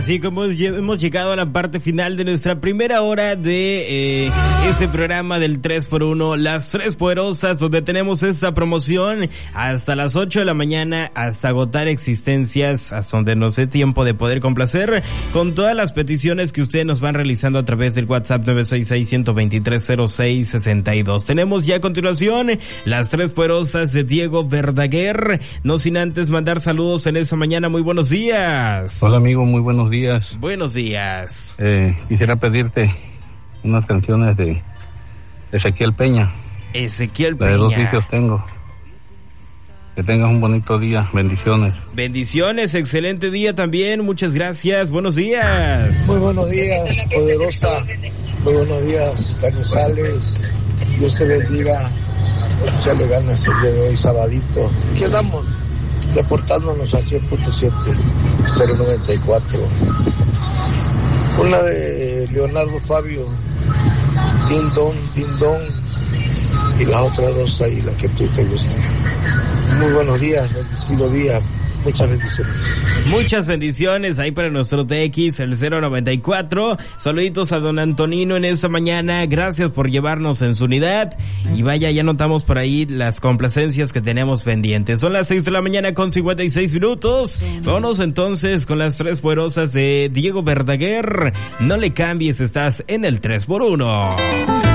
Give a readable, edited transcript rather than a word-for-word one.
Así como hemos llegado a la parte final de nuestra primera hora de este programa del 3x1, las tres poderosas, donde tenemos esta promoción hasta las 8 de la mañana, hasta agotar existencias, hasta donde nos dé tiempo de poder complacer con todas las peticiones que ustedes nos van realizando a través del WhatsApp 966-123-0662. Tenemos ya a continuación las tres poderosas de Diego Verdaguer, no sin antes mandar saludos en esta mañana. Muy buenos días. Hola amigo, muy buenos días. Buenos días. Quisiera pedirte unas canciones de Ezequiel Peña. Ezequiel Peña. De dos vicios tengo. Que tengas un bonito día. Bendiciones. Bendiciones, excelente día también. Muchas gracias. Buenos días. Muy buenos días, poderosa. Muy buenos días, Canizales. Dios te bendiga. Échale ganas el día de hoy, sabadito. ¿Qué andamos? Reportándonos al 100.7, 094. Una de Leonardo Fabio, Din Don, y las otras dos ahí, la que tú te gusta. Muy buenos días, bendecido día. Muchas bendiciones. Muchas bendiciones ahí para nuestro TX, el 094. Saluditos a don Antonino en esta mañana. Gracias por llevarnos en su unidad. Y vaya, ya notamos por ahí las complacencias que tenemos pendientes. Son las 6 de la mañana con 56 minutos. Vámonos entonces con las tres poderosas de Diego Verdaguer. No le cambies, estás en el 3x1.